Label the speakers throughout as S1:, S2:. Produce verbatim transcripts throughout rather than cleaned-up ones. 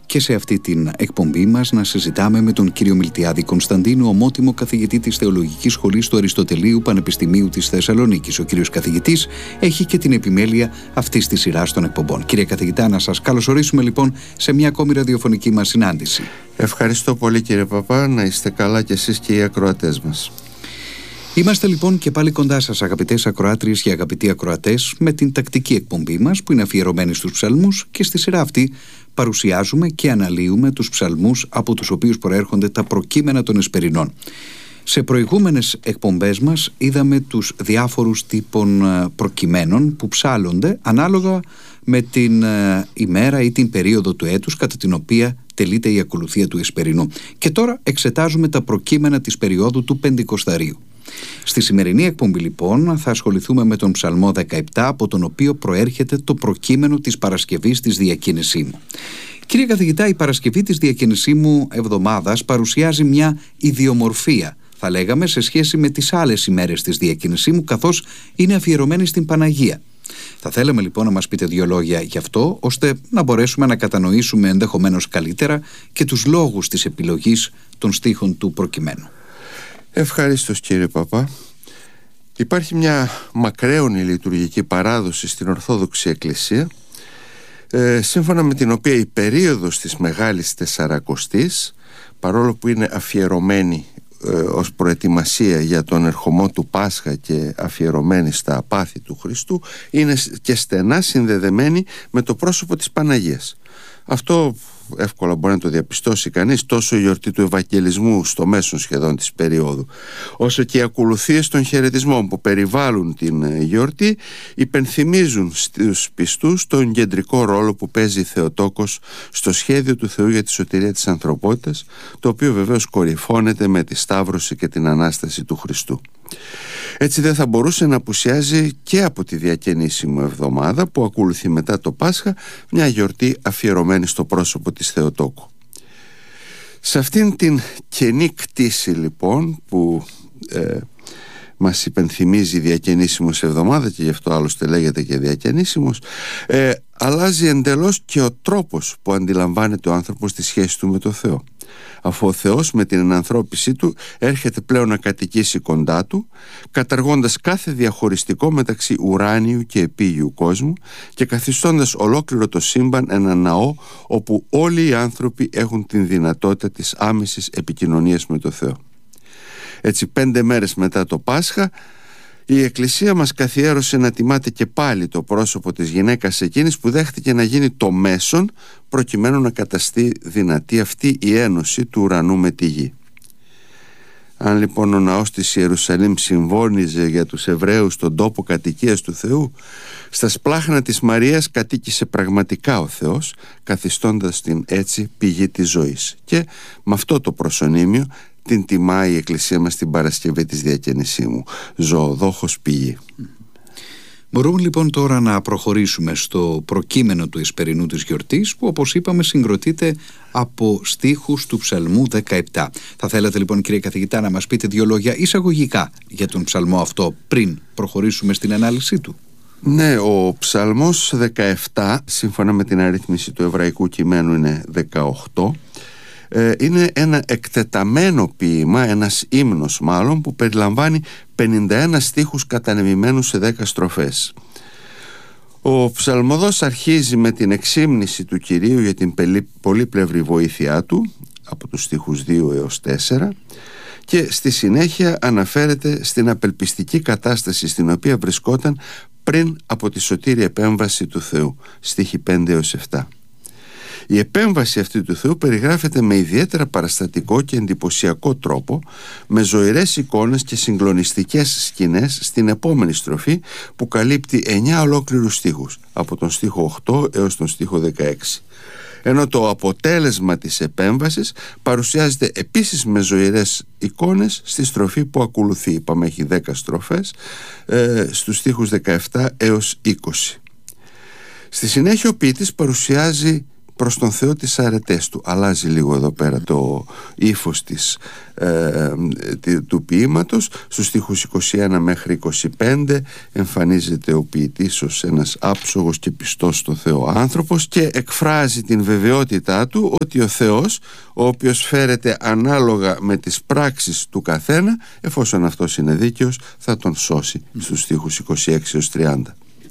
S1: και σε αυτή την εκπομπή μας να συζητάμε με τον κύριο Μιλτιάδη Κωνσταντίνου, ομότιμο καθηγητή της Θεολογικής Σχολής του Αριστοτελείου Πανεπιστημίου της Θεσσαλονίκης. Ο κύριος καθηγητής έχει και την επιμέλεια αυτής της σειράς των εκπομπών. Κύριε καθηγητά, να σας καλωσορίσουμε λοιπόν σε μια ακόμη ραδιοφωνική μας συνάντηση.
S2: Ευχαριστώ πολύ κύριε Παπά, να είστε καλά κι εσείς και οι ακροατές μας.
S1: Είμαστε λοιπόν και πάλι κοντά σας, αγαπητές ακροάτριες και αγαπητοί ακροατές, με την τακτική εκπομπή μας που είναι αφιερωμένη στους ψαλμούς, και στη σειρά αυτή παρουσιάζουμε και αναλύουμε τους ψαλμούς από τους οποίους προέρχονται τα προκείμενα των εσπερινών. Σε προηγούμενες εκπομπές μας είδαμε τους διάφορους τύπων προκειμένων που ψάλλονται ανάλογα με την ημέρα ή την περίοδο του έτους κατά την οποία τελείται η ακολουθία του εσπερινού. Και τώρα εξετάζουμε τα προκείμενα της περίοδου του Πεντηκοσταρίου. Στη σημερινή εκπομπή λοιπόν θα ασχοληθούμε με τον Ψαλμό δεκαεπτά, από τον οποίο προέρχεται το προκείμενο της Παρασκευής της Διακίνησίμου. Κύριε καθηγητά, η Παρασκευή της Διακίνησίμου εβδομάδας παρουσιάζει μια ιδιομορφία, θα λέγαμε, σε σχέση με τις άλλες ημέρες της Διακίνησίμου, καθώς είναι αφιερωμένη στην Παναγία. Θα θέλαμε λοιπόν να μας πείτε δύο λόγια γι' αυτό, ώστε να μπορέσουμε να κατανοήσουμε ενδεχομένως καλύτερα και τους λόγους της επιλογής των στίχων του προκειμένου.
S2: Ευχαριστώς κύριε Παπά. Υπάρχει μια μακραίωνη λειτουργική παράδοση στην Ορθόδοξη Εκκλησία, ε, σύμφωνα με την οποία η περίοδος της Μεγάλης Τεσσαρακοστής, παρόλο που είναι αφιερωμένη ε, ως προετοιμασία για τον ερχομό του Πάσχα και αφιερωμένη στα πάθη του Χριστού, είναι και στενά συνδεδεμένη με το πρόσωπο της Παναγίας. Αυτό εύκολα μπορεί να το διαπιστώσει κανείς, τόσο η γιορτή του Ευαγγελισμού στο μέσον σχεδόν της περίοδου, όσο και οι ακολουθίες των χαιρετισμών που περιβάλλουν την γιορτή υπενθυμίζουν στους πιστούς τον κεντρικό ρόλο που παίζει η Θεοτόκος στο σχέδιο του Θεού για τη σωτηρία της ανθρωπότητας, το οποίο βεβαίως κορυφώνεται με τη Σταύρωση και την Ανάσταση του Χριστού. Έτσι δεν θα μπορούσε να απουσιάζει και από τη Διακαινήσιμο εβδομάδα που ακολουθεί μετά το Πάσχα μια γιορτή αφιερωμένη στο πρόσωπο της Θεοτόκου. Σε αυτήν την καινή κτήση λοιπόν που ε, μας υπενθυμίζει η Διακαινήσιμος εβδομάδα, και γι' αυτό άλλωστε λέγεται και Διακαινήσιμος, ε, αλλάζει εντελώς και ο τρόπος που αντιλαμβάνεται ο άνθρωπος τη σχέση του με το Θεό, αφού ο Θεός με την ενανθρώπισή του έρχεται πλέον να κατοικήσει κοντά του, καταργώντας κάθε διαχωριστικό μεταξύ ουράνιου και επίγειου κόσμου και καθιστώντας ολόκληρο το σύμπαν ένα ναό όπου όλοι οι άνθρωποι έχουν την δυνατότητα της άμεσης επικοινωνίας με το Θεό. Έτσι, πέντε μέρες μετά το Πάσχα, η Εκκλησία μας καθιέρωσε να τιμάται και πάλι το πρόσωπο της γυναίκας εκείνης που δέχτηκε να γίνει το μέσον προκειμένου να καταστεί δυνατή αυτή η ένωση του ουρανού με τη γη. Αν λοιπόν ο ναός της Ιερουσαλήμ συμφώνιζε για τους Εβραίους τον τόπο κατοικίας του Θεού, στα σπλάχνα της Μαρίας κατοίκησε πραγματικά ο Θεός, καθιστώντας την έτσι πηγή της ζωής. Και με αυτό το προσωνύμιο την τιμάει η Εκκλησία μας την Παρασκευή της Διακαινησίμου, ζωοδόχος πηγή.
S1: Μπορούμε λοιπόν τώρα να προχωρήσουμε στο προκείμενο του εσπερινού της γιορτής, που όπως είπαμε συγκροτείται από στίχους του Ψαλμού δεκαεπτά. Θα θέλατε λοιπόν κύριε καθηγητά να μας πείτε δύο λόγια εισαγωγικά για τον ψαλμό αυτό πριν προχωρήσουμε στην ανάλυση του?
S2: Ναι, ο Ψαλμός δεκαεπτά, σύμφωνα με την αρρύθμιση του εβραϊκού κειμένου, είναι δεκαοκτώ. Είναι ένα εκτεταμένο ποίημα, ένας ύμνος μάλλον, που περιλαμβάνει πενήντα ένα στίχους κατανεμημένους σε δέκα στροφές. Ο ψαλμοδός αρχίζει με την εξύμνηση του Κυρίου για την πολύπλευρη βοήθειά του, από τους στίχους δύο έως τέσσερα, και στη συνέχεια αναφέρεται στην απελπιστική κατάσταση στην οποία βρισκόταν πριν από τη σωτήρια επέμβαση του Θεού, στίχοι πέντε έως επτά. Η επέμβαση αυτή του Θεού περιγράφεται με ιδιαίτερα παραστατικό και εντυπωσιακό τρόπο, με ζωηρές εικόνες και συγκλονιστικές σκηνές στην επόμενη στροφή, που καλύπτει εννιά ολόκληρους στίχους, από τον στίχο οκτώ έως τον στίχο δεκαέξι. Ενώ το αποτέλεσμα της επέμβασης παρουσιάζεται επίσης με ζωηρές εικόνες στη στροφή που ακολουθεί. Είπαμε έχει δέκα στροφές, ε, στους στίχους δεκαεπτά έως είκοσι. Στη συνέχεια ο ποιητής παρουσιάζει προς τον Θεό τις αρετές του. Αλλάζει λίγο εδώ πέρα το ύφος της, ε, του ποίηματος. Στους στίχους είκοσι ένα μέχρι είκοσι πέντε εμφανίζεται ο ποιητής ως ένας άψογος και πιστός στο Θεό άνθρωπος και εκφράζει την βεβαιότητά του ότι ο Θεός, ο οποίος φέρεται ανάλογα με τις πράξεις του καθένα, εφόσον αυτός είναι δίκαιος, θα τον σώσει, στους στίχους είκοσι έξι έως τριάντα.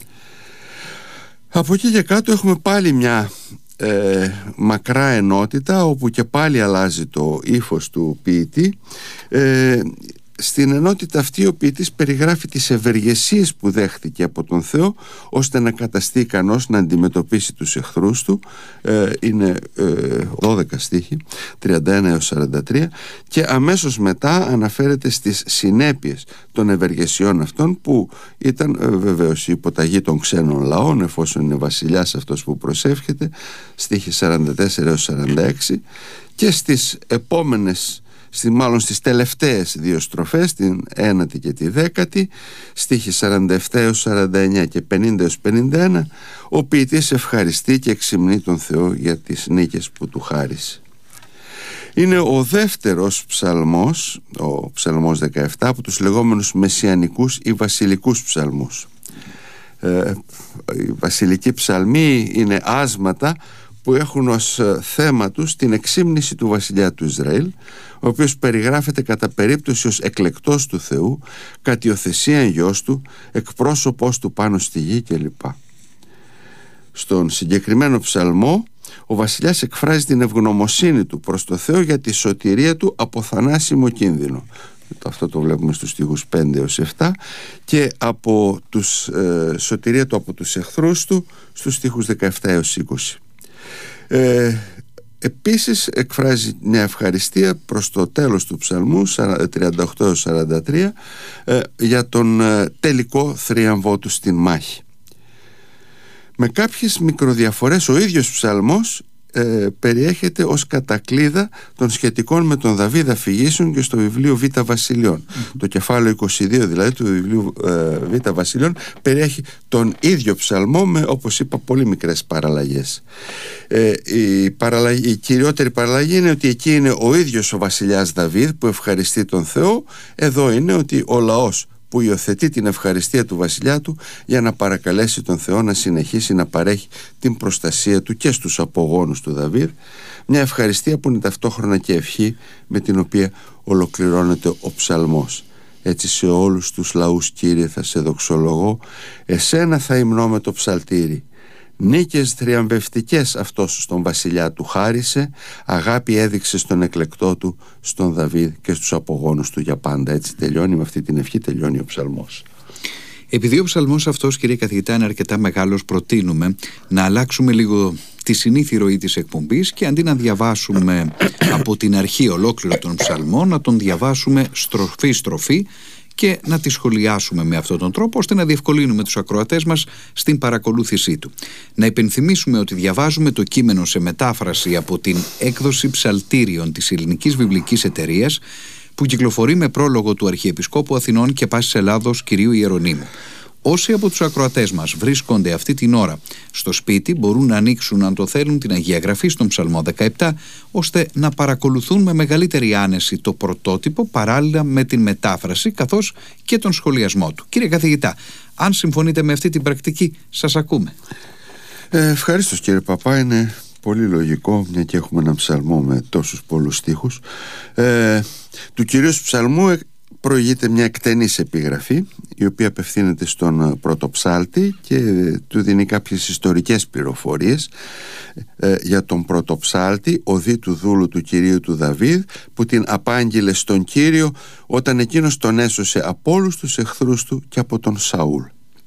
S2: Από εκεί και κάτω έχουμε πάλι μια ε, μακρά ενότητα, όπου και πάλι αλλάζει το ύφος του ποιητή. ε, Στην ενότητα αυτή ο ποιητής περιγράφει τις ευεργεσίες που δέχτηκε από τον Θεό ώστε να καταστεί ικανός να αντιμετωπίσει τους εχθρούς του. ε, Είναι ε, δώδεκα στίχοι, τριάντα ένα έως σαράντα τρία, και αμέσως μετά αναφέρεται στις συνέπειες των ευεργεσιών αυτών, που ήταν ε, βεβαίως η υποταγή των ξένων λαών, εφόσον είναι βασιλιάς αυτός που προσεύχεται, στίχοι σαράντα τέσσερα έως σαράντα έξι, και στις επόμενες, Στη, μάλλον στις τελευταίες δύο στροφές, την ένατη και τη δέκατη, στίχοι σαράντα επτά έως σαράντα εννιά και πενήντα έως πενήντα ένα, ο ποιητής ευχαριστεί και εξυμνεί τον Θεό για τις νίκες που του χάρισε. Είναι ο δεύτερος ψαλμός, ο ψαλμός δεκαεπτά, από τους λεγόμενους μεσιανικούς ή βασιλικούς ψαλμούς. ε, Οι βασιλικοί ψαλμοί είναι άσματα που έχουν ως θέμα τους την εξύμνηση του βασιλιά του Ισραήλ, ο οποίος περιγράφεται κατά περίπτωση ως εκλεκτός του Θεού, κατιοθεσίαν γιος του, εκπρόσωπός του πάνω στη γη κλπ. Στον συγκεκριμένο ψαλμό ο βασιλιάς εκφράζει την ευγνωμοσύνη του προς το Θεό για τη σωτηρία του από θανάσιμο κίνδυνο. Αυτό το βλέπουμε στους στίχους πέντε έως επτά, και από τους, ε, σωτηρία του από τους εχθρούς του στους στίχους δεκαεπτά έως είκοσι. Ε, επίσης εκφράζει μια ευχαριστία προς το τέλος του ψαλμού τριάντα οκτώ έως σαράντα τρία ε, για τον ε, τελικό θρίαμβό του στην μάχη. Με κάποιες μικροδιαφορές ο ίδιος ψαλμός ε, περιέχεται ως κατακλείδα των σχετικών με τον Δαβίδ αφηγήσεων και στο βιβλίο Β Βασιλειών. Mm-hmm. Το κεφάλαιο είκοσι δύο δηλαδή του βιβλίου ε, Β Βασιλειών περιέχει τον ίδιο ψαλμό με, όπως είπα, πολύ μικρές παραλλαγές. Ε, η, παραλλαγή, η κυριότερη παραλλαγή είναι ότι εκεί είναι ο ίδιος ο βασιλιάς Δαβίδ που ευχαριστεί τον Θεό. Εδώ είναι ότι ο λαός που υιοθετεί την ευχαριστία του βασιλιά του για να παρακαλέσει τον Θεό να συνεχίσει να παρέχει την προστασία του και στους απογόνους του Δαβίδ, μια ευχαριστία που είναι ταυτόχρονα και ευχή με την οποία ολοκληρώνεται ο ψαλμός. Έτσι σε όλους τους λαούς, Κύριε, θα σε δοξολογώ, εσένα θα υμνώ με το ψαλτήρι. Νίκες θριαμβευτικές αυτός στον βασιλιά του χάρισε, αγάπη έδειξε στον εκλεκτό του, στον Δαβίδ και στους απογόνους του για πάντα. Έτσι τελειώνει, με αυτή την ευχή τελειώνει ο ψαλμός.
S1: Επειδή ο ψαλμός αυτός, κύριε καθηγητά, είναι αρκετά μεγάλος, προτείνουμε να αλλάξουμε λίγο τη συνήθη ροή της εκπομπής και αντί να διαβάσουμε από την αρχή ολόκληρο τον ψαλμό, να τον διαβάσουμε στροφή-στροφή και να τη σχολιάσουμε με αυτόν τον τρόπο, ώστε να διευκολύνουμε τους ακροατές μας στην παρακολούθησή του. Να υπενθυμίσουμε ότι διαβάζουμε το κείμενο σε μετάφραση από την έκδοση ψαλτήριων της Ελληνικής Βιβλικής Εταιρείας, που κυκλοφορεί με πρόλογο του Αρχιεπισκόπου Αθηνών και Πάσης Ελλάδος κ. Ιερονύμου. Όσοι από τους ακροατές μας βρίσκονται αυτή την ώρα στο σπίτι μπορούν να ανοίξουν, αν το θέλουν, την Αγία Γραφή στον Ψαλμό δεκαεπτά, ώστε να παρακολουθούν με μεγαλύτερη άνεση το πρωτότυπο παράλληλα με την μετάφραση καθώς και τον σχολιασμό του. Κύριε καθηγητά, αν συμφωνείτε με αυτή την πρακτική, σας ακούμε.
S2: Ε, ευχαριστώ κύριε Παπά, είναι πολύ λογικό, μια και έχουμε ένα ψαλμό με τόσους πολλούς στίχους. Ε, του κυρίως ψαλμού προηγείται μια εκτενής επιγραφή, η οποία απευθύνεται στον πρωτοψάλτη και του δίνει κάποιες ιστορικές πληροφορίες ε, για τον πρωτοψάλτη, οδή του δούλου του κυρίου του Δαβίδ, που την απάγγειλε στον Κύριο όταν εκείνος τον έσωσε από όλους τους εχθρούς του και από τον Σαούλ.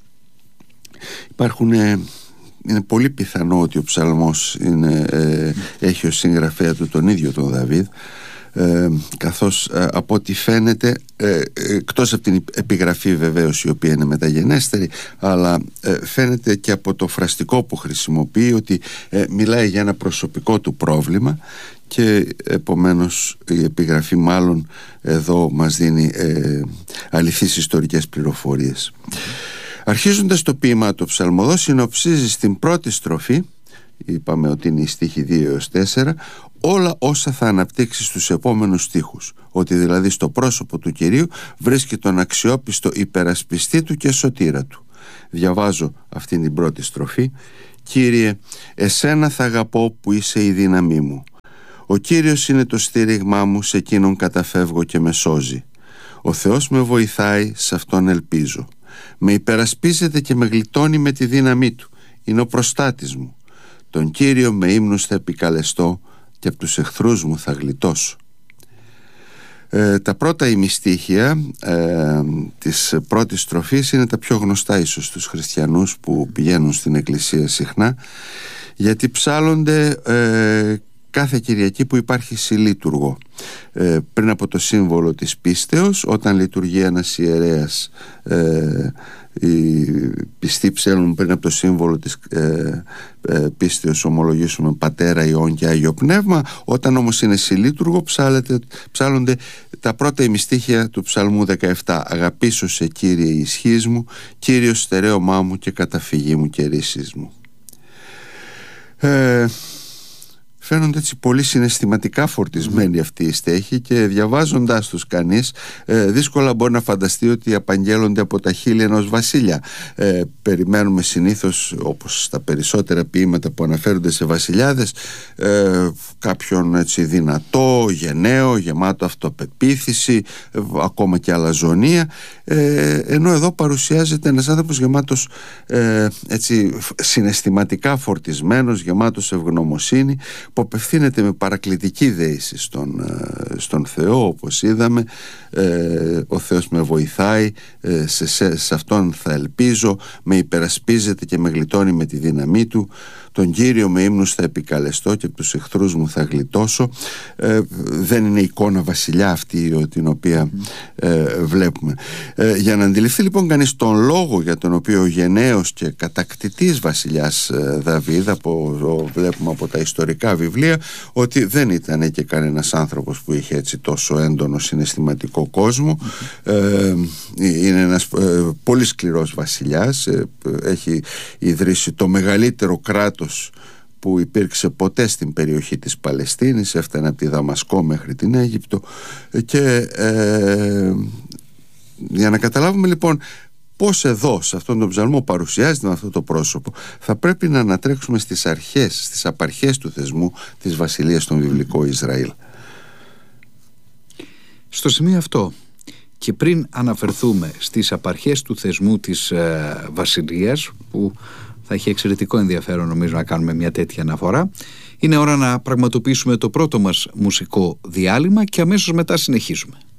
S2: Υπάρχουν... Ε, είναι πολύ πιθανό ότι ο ψαλμός είναι, ε, έχει ως συγγραφέα του τον ίδιο τον Δαβίδ, ε, καθώς ε, από ό,τι φαίνεται, ε, εκτός από την επιγραφή βεβαίως η οποία είναι μεταγενέστερη, αλλά ε, φαίνεται και από το φραστικό που χρησιμοποιεί ότι ε, μιλάει για ένα προσωπικό του πρόβλημα, και επομένως η επιγραφή μάλλον εδώ μας δίνει ε, αληθείς ιστορικές πληροφορίες. Αρχίζοντας το ποίημα, το ψαλμοδό συνοψίζει στην πρώτη στροφή είπαμε ότι είναι οι στίχοι δύο έως τέσσερα, όλα όσα θα αναπτύξει στους επόμενους στίχους, ότι δηλαδή στο πρόσωπο του Κυρίου βρίσκει τον αξιόπιστο υπερασπιστή του και σωτήρα του. Διαβάζω αυτήν την πρώτη στροφή. «Κύριε, εσένα θα αγαπώ που είσαι η δύναμή μου. Ο Κύριος είναι το στήριγμά μου, σε εκείνον καταφεύγω και με σώζει. Ο Θεός με βοηθάει, σε αυτόν ελπίζω. Με υπερασπίζεται και με γλιτώνει με τη δύναμή του. Είναι ο προστάτης μου. Τον Κύριο με ύμνους θα επικαλεστώ και από τους εχθρούς μου θα γλιτώσω». Ε, τα πρώτα ημιστίχια ε, της πρώτης στροφής είναι τα πιο γνωστά ίσως στους χριστιανούς που πηγαίνουν στην εκκλησία συχνά, γιατί ψάλλονται ε, κάθε Κυριακή που υπάρχει συλλήτουργο. Ε, πριν από το σύμβολο της πίστεως, όταν λειτουργεί ένας ιερέας, ε, οι πιστοί ψέλνουν πριν από το σύμβολο της ε, ε, πίστεως ομολογήσουμε Πατέρα, Υιόν και Άγιο Πνεύμα. Όταν όμως είναι συλλήτουργο, ψάλλεται, ψάλλονται τα πρώτα ημιστίχια του ψαλμού δεκαεπτά. «Αγαπήσω σε, Κύριε, η ισχύς μου, Κύριος στερέωμά μου και καταφυγή μου και ρίσεις μου». ε, Φαίνονται έτσι πολύ συναισθηματικά φορτισμένοι αυτοί οι στέχοι και διαβάζοντάς τους κανείς ε, δύσκολα μπορεί να φανταστεί ότι απαγγέλλονται από τα χείλη ενός βασίλεια. Ε, περιμένουμε συνήθως, όπως στα περισσότερα ποίηματα που αναφέρονται σε βασιλιάδες, ε, κάποιον έτσι δυνατό, γενναίο, γεμάτο αυτοπεποίθηση, ε, ακόμα και αλαζονία, ε, ενώ εδώ παρουσιάζεται ένας άνθρωπος γεμάτος ε, έτσι συναισθηματικά φορτισμένος, γεμάτος ευγνωμοσύνη, που απευθύνεται με παρακλητική δέηση στον, στον Θεό, όπως είδαμε. ε, ο Θεός με βοηθάει, ε, σε, σε, σε αυτόν θα ελπίζω, με υπερασπίζεται και με γλιτώνει με τη δύναμή του. Τον Κύριο με ύμνους θα επικαλεστώ και από τους εχθρούς μου θα γλιτώσω. ε, δεν είναι εικόνα βασιλιά αυτή την οποία ε, βλέπουμε. ε, για να αντιληφθεί λοιπόν κανείς τον λόγο για τον οποίο ο γενναίος και κατακτητής βασιλιάς ε, Δαβίδ, από, ο, βλέπουμε από τα ιστορικά βιβλία ότι δεν ήταν και κανένας άνθρωπος που είχε έτσι τόσο έντονο συναισθηματικό κόσμο. ε, είναι ένας ε, πολύ σκληρός βασιλιάς, ε, έχει ιδρύσει το μεγαλύτερο κράτος που υπήρξε ποτέ στην περιοχή της Παλαιστίνης, έφτανε από τη Δαμασκό μέχρι την Αίγυπτο. Και ε, για να καταλάβουμε λοιπόν πώς εδώ σε αυτόν τον ψαλμό παρουσιάζεται με αυτό το πρόσωπο, θα πρέπει να ανατρέξουμε στις αρχές, στις απαρχές του θεσμού της βασιλείας στον βιβλικό Ισραήλ.
S1: Στο σημείο αυτό, και πριν αναφερθούμε στις απαρχές του θεσμού της ε, βασιλείας, που θα έχει εξαιρετικό ενδιαφέρον νομίζω να κάνουμε μια τέτοια αναφορά, είναι ώρα να πραγματοποιήσουμε το πρώτο μας μουσικό διάλειμμα και αμέσως μετά συνεχίζουμε.